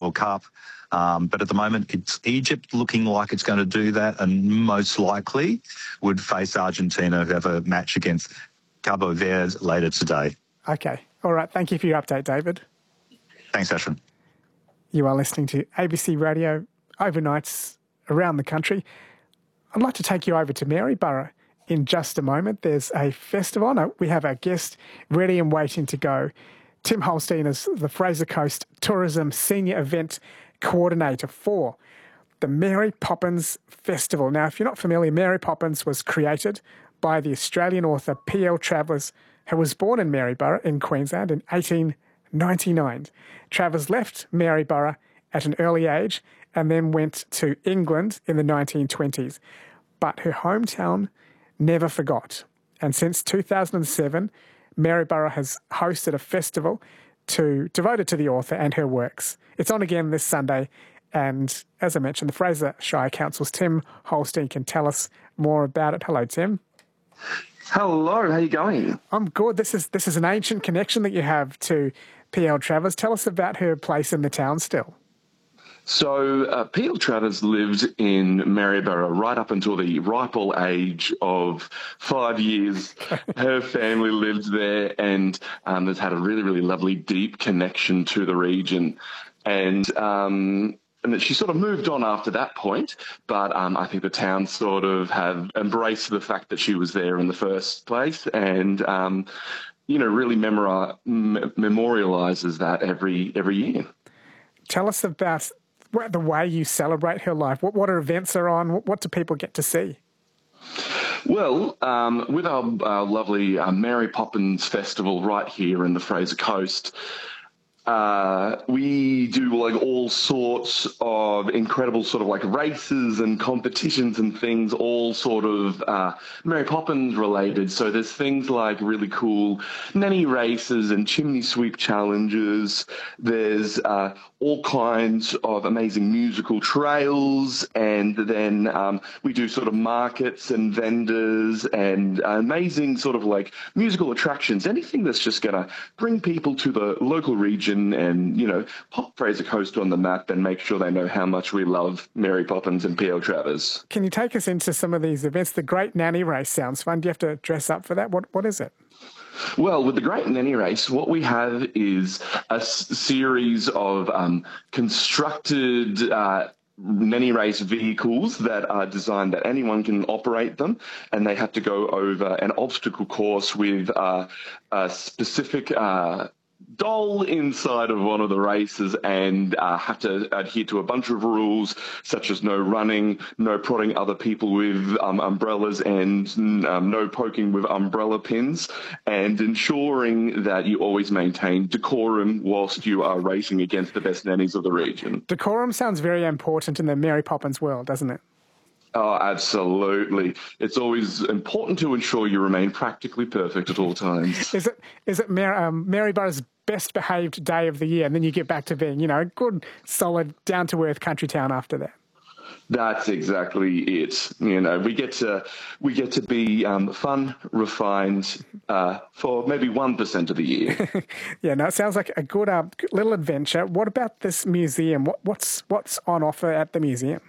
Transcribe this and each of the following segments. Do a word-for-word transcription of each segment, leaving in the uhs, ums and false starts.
National Cup. Um, but at the moment, it's Egypt looking like it's going to do that, and most likely would face Argentina, who have a match against Cabo Verde later today. Okay. All right. Thank you for your update, David. Thanks, Ashwin. You are listening to A B C Radio overnights around the country. I'd like to take you over to Maryborough in just a moment. There's a festival. No, we have our guest ready and waiting to go. Tim Holstein is the Fraser Coast Tourism Senior Event Coordinator for the Mary Poppins Festival. Now, if you're not familiar, Mary Poppins was created by the Australian author P L Travers, who was born in Maryborough in Queensland in eighteen ninety-nine. Travers left Maryborough at an early age and then went to England in the nineteen twenties. But her hometown never forgot. And since two thousand seven, Maryborough has hosted a festival to devoted to the author and her works. It's on again this Sunday, and as I mentioned, the Fraser Shire Council's Tim Holstein can tell us more about it. Hello, Tim. Hello, how you going? I'm good. This is this is an ancient connection that you have to P L Travers. Tell us about her place in the town still. So uh, P L Travers lived in Maryborough right up until the ripe old age of five years. Her family lived there and um, has had a really, really lovely, deep connection to the region. And um, and that she sort of moved on after that point, but um, I think the town sort of have embraced the fact that she was there in the first place and, um, you know, really memori- m- memorialises that every every year. Tell us about the way you celebrate her life. What, what events are on? What, what do people get to see? Well, um, with our, our lovely uh, Mary Poppins Festival right here in the Fraser Coast, Uh, we do like all sorts of incredible sort of like races and competitions and things, all sort of uh, Mary Poppins related. So there's things like really cool nanny races and chimney sweep challenges. There's uh, all kinds of amazing musical trails. And then um, we do sort of markets and vendors and amazing sort of like musical attractions, anything that's just going to bring people to the local region and, you know, pop Fraser Coast on the map and make sure they know how much we love Mary Poppins and P L Travers. Can you take us into some of these events? The Great Nanny Race sounds fun. Do you have to dress up for that? What What is it? Well, with the Great Nanny Race, what we have is a s- series of um, constructed uh nanny race vehicles that are designed that anyone can operate them, and they have to go over an obstacle course with uh, a specific uh, doll inside of one of the races and uh, have to adhere to a bunch of rules such as no running, no prodding other people with um, umbrellas and um, no poking with umbrella pins, and ensuring that you always maintain decorum whilst you are racing against the best nannies of the region. Decorum sounds very important in the Mary Poppins world, doesn't it? Oh, absolutely. It's always important to ensure you remain practically perfect at all times. Is it is it Mar- um, Maryborough's best behaved day of the year, and then you get back to being, you know, a good, solid, down-to-earth country town after that? That's exactly it. You know, we get to we get to be um, fun, refined uh, for maybe one percent of the year. Yeah, no, it sounds like a good uh, little adventure. What about this museum? What, what's what's on offer at the museum?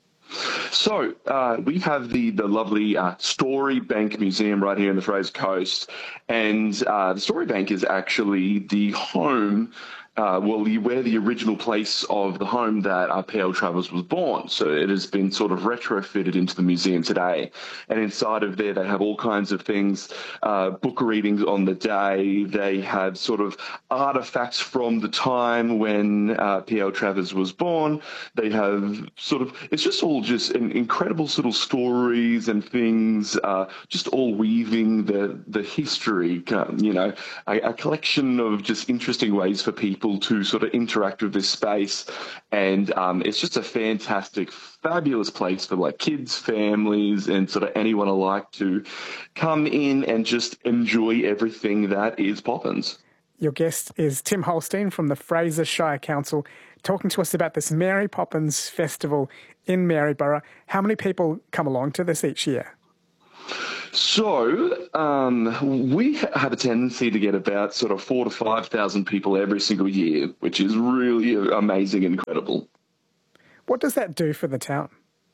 So uh, we have the the lovely uh, Story Bank Museum right here in the Fraser Coast, and uh, the Story Bank is actually the home. Uh, well, the, where the original place of the home that uh, P L Travers was born. So it has been sort of retrofitted into the museum today. And inside of there, they have all kinds of things, uh, book readings on the day. They have sort of artifacts from the time when uh, P L Travers was born. They have sort of, it's just all just an incredible sort of stories and things, uh, just all weaving the, the history, you know, a, a collection of just interesting ways for people to sort of interact with this space. And um, it's just a fantastic, fabulous place for like kids, families, and sort of anyone alike to come in and just enjoy everything that is Poppins. Your guest is Tim Holstein from the Fraser Shire Council, talking to us about this Mary Poppins Festival in Maryborough. How many people come along to this each year? So um, we have a tendency to get about sort of four to five thousand people every single year, which is really amazing and incredible. What does that do for the town?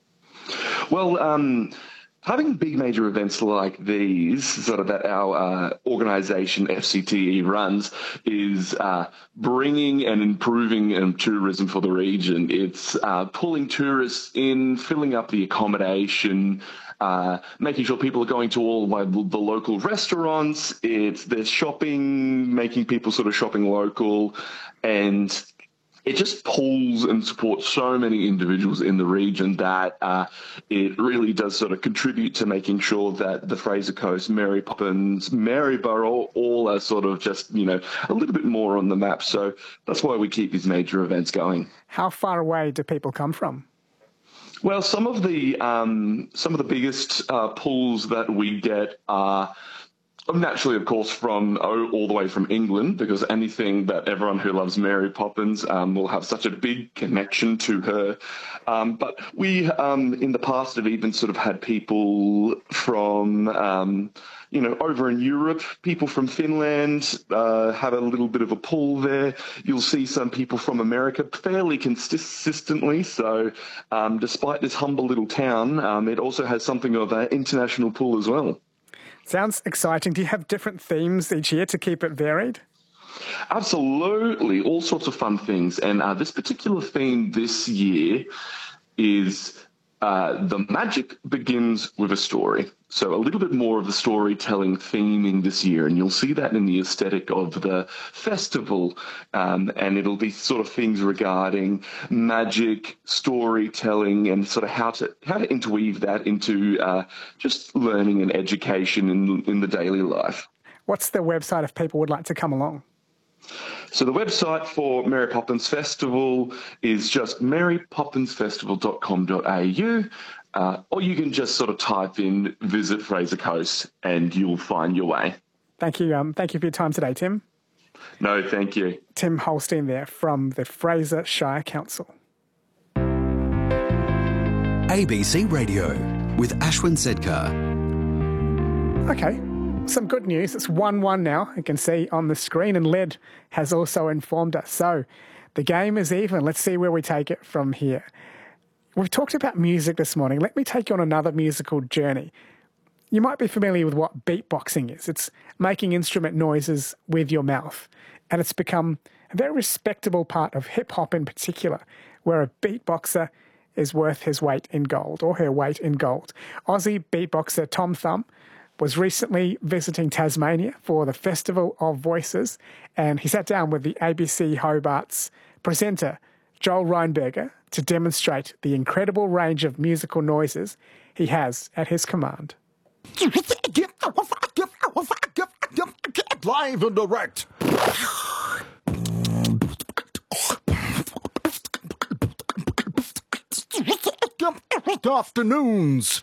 Well, um, having big major events like these, sort of that our uh, organisation F C T E runs, is uh, bringing and improving um, tourism for the region. It's uh, pulling tourists in, filling up the accommodation, uh, making sure people are going to all like, the local restaurants. It's there's shopping, making people sort of shopping local, and it just pulls and supports so many individuals in the region that uh, it really does sort of contribute to making sure that the Fraser Coast, Mary Poppins, Maryborough, all are sort of just, you know, a little bit more on the map. So that's why we keep these major events going. How far away do people come from? Well, some of the um, some of the biggest uh, pulls that we get are naturally, of course, from oh, all the way from England, because anything that everyone who loves Mary Poppins um, will have such a big connection to her. Um, but we, um, in the past, have even sort of had people from, um, you know, over in Europe, people from Finland uh, have a little bit of a pull there. You'll see some people from America fairly consistently. So um, despite this humble little town, um, it also has something of an international pull as well. Sounds exciting. Do you have different themes each year to keep it varied? Absolutely. All sorts of fun things. And uh, this particular theme this year is uh, the magic begins with a story. So a little bit more of the storytelling theming this year, and you'll see that in the aesthetic of the festival. Um, and it'll be sort of things regarding magic, storytelling, and sort of how to how to interweave that into uh, just learning and education in in the daily life. What's the website if people would like to come along? So the website for Mary Poppins Festival is just mary poppins festival dot com dot a u. Uh, or you can just sort of type in Visit Fraser Coast and you'll find your way. Thank you. Um, thank you for your time today, Tim. No, thank you. Tim Holstein there from the Fraser Shire Council. A B C Radio with Ashwin Sedkar. Okay, some good news. It's one one now, you can see on the screen, and Led has also informed us. So the game is even. Let's see where we take it from here. We've talked about music this morning. Let me take you on another musical journey. You might be familiar with what beatboxing is. It's making instrument noises with your mouth. And it's become a very respectable part of hip-hop in particular, where a beatboxer is worth his weight in gold, or her weight in gold. Aussie beatboxer Tom Thumb was recently visiting Tasmania for the Festival of Voices, and he sat down with the A B C Hobart's presenter, Joel Reinberger, to demonstrate the incredible range of musical noises he has at his command. Live and direct. Good afternoons.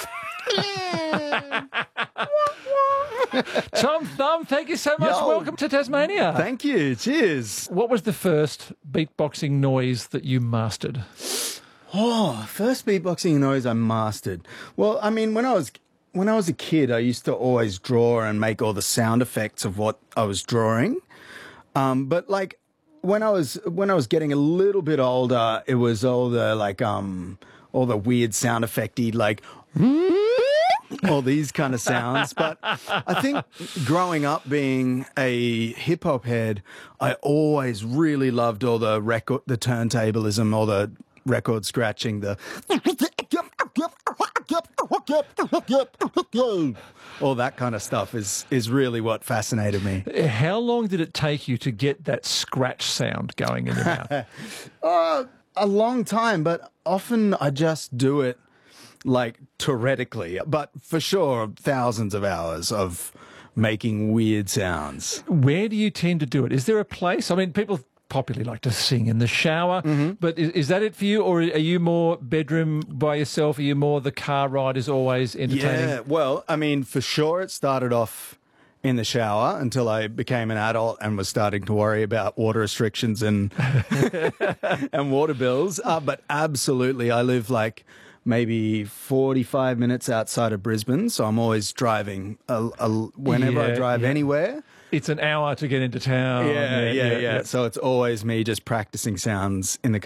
Tom Thumb, thank you so much. Yo. Welcome to Tasmania. Thank you. Cheers. What was the first beatboxing noise that you mastered? Oh, first beatboxing noise I mastered. Well, I mean, when I was when I was a kid, I used to always draw and make all the sound effects of what I was drawing. Um, but like when I was when I was getting a little bit older, it was all the like um all the weird sound effecty like all these kind of sounds. But I think growing up being a hip hop head, I always really loved all the record, the turntablism, all the record scratching, the all that kind of stuff is is really what fascinated me. How long did it take you to get that scratch sound going in your mouth? Uh, a long time, but often I just do it like theoretically, but for sure thousands of hours of making weird sounds. Where do you tend to do it? Is there a place? I mean, people popularly like to sing in the shower, mm-hmm. but is, is that it for you, or are you more bedroom by yourself? Are you more the car ride is always entertaining? Yeah, well, I mean, for sure it started off in the shower until I became an adult and was starting to worry about water restrictions and and water bills. Uh, but absolutely, I live like maybe forty-five minutes outside of Brisbane. So I'm always driving. A, a, whenever I Yeah, drive yeah. anywhere. It's an hour to get into town. Yeah, yeah, yeah, So it's always me just practicing sounds in the